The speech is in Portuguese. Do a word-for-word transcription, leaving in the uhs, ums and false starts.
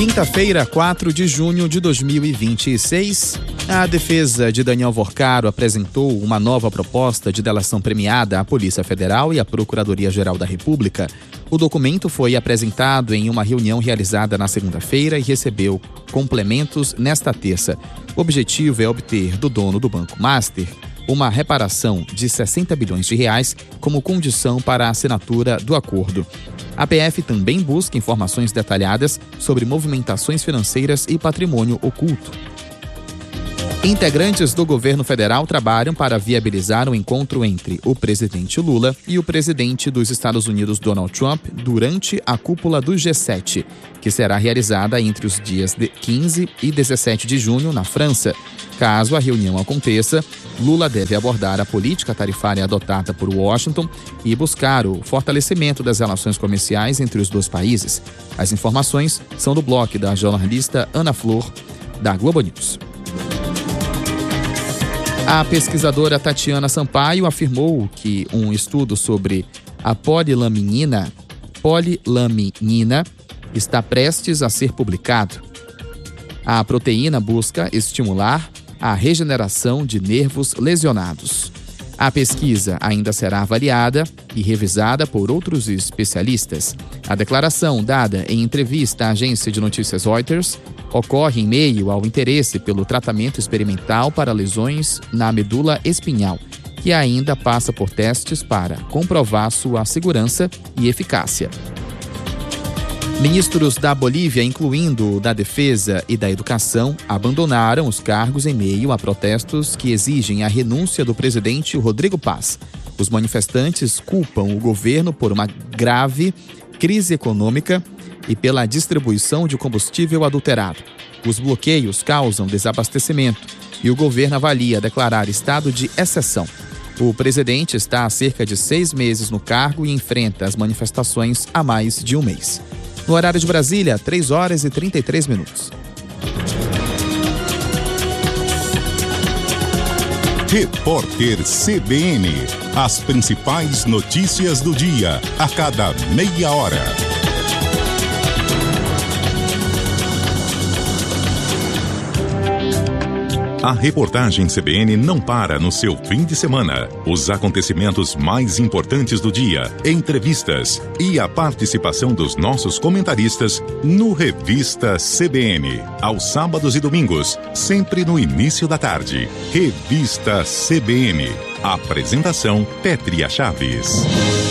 Quinta-feira, quatro de junho de dois mil e vinte e seis, a defesa de Daniel Vorcaro apresentou uma nova proposta de delação premiada à Polícia Federal e à Procuradoria-Geral da República. O documento foi apresentado em uma reunião realizada na segunda-feira e recebeu complementos nesta terça. O objetivo é obter do dono do Banco Master uma reparação de sessenta bilhões de reais como condição para a assinatura do acordo. A P F também busca informações detalhadas sobre movimentações financeiras e patrimônio oculto. Integrantes do governo federal trabalham para viabilizar um encontro entre o presidente Lula e o presidente dos Estados Unidos, Donald Trump, durante a cúpula do G sete, que será realizada entre os dias quinze e dezessete de junho, na França. Caso a reunião aconteça, Lula deve abordar a política tarifária adotada por Washington e buscar o fortalecimento das relações comerciais entre os dois países. As informações são do blog da jornalista Ana Flor, da Globo News. A pesquisadora Tatiana Sampaio afirmou que um estudo sobre a polilaminina, polilaminina está prestes a ser publicado. A proteína busca estimular a regeneração de nervos lesionados. A pesquisa ainda será avaliada e revisada por outros especialistas. A declaração dada em entrevista à agência de notícias Reuters ocorre em meio ao interesse pelo tratamento experimental para lesões na medula espinhal, que ainda passa por testes para comprovar sua segurança e eficácia. Ministros da Bolívia, incluindo o da Defesa e da Educação, abandonaram os cargos em meio a protestos que exigem a renúncia do presidente Rodrigo Paz. Os manifestantes culpam o governo por uma grave crise econômica e pela distribuição de combustível adulterado. Os bloqueios causam desabastecimento e o governo avalia declarar estado de exceção. O presidente está há cerca de seis meses no cargo e enfrenta as manifestações há mais de um mês. No horário de Brasília, três horas e trinta e três minutos. Repórter C B N. As principais notícias do dia, a cada meia hora. A reportagem C B N não para no seu fim de semana. Os acontecimentos mais importantes do dia, entrevistas e a participação dos nossos comentaristas no Revista C B N. Aos sábados e domingos, sempre no início da tarde. Revista C B N. Apresentação Pétria Chaves.